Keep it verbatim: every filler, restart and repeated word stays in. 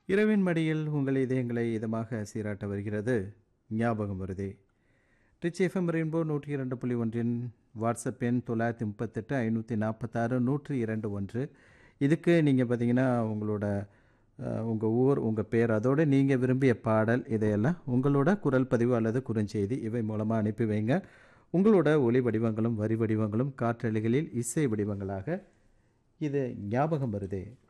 இரவின் மடியில் உங்கள் இதயங்களை இதமாக சீராட்ட வருகிறது ஞாபகம் வருதே. ரிச் எஃப்எம் ரெயின்போ நூற்றி இரண்டு புள்ளி ஒன்றின் வாட்ஸ்அப் எண் தொள்ளாயிரத்தி முப்பத்தெட்டு ஐநூற்றி நாற்பத்தாறு நூற்றி இரண்டு ஒன்று. இதுக்கு நீங்கள் பார்த்தீங்கன்னா உங்களோட உங்கள் ஊர், உங்கள் பேர், அதோடு நீங்கள் விரும்பிய பாடல், இதையெல்லாம் உங்களோட குரல் பதிவு அல்லது குறுஞ்செய்தி இவை மூலமாக அனுப்பி வைங்க. உங்களோட ஒலி வடிவங்களும் வரி வடிவங்களும் காற்றலைகளில் இசை வடிவங்களாக இது ஞாபகம் வருதே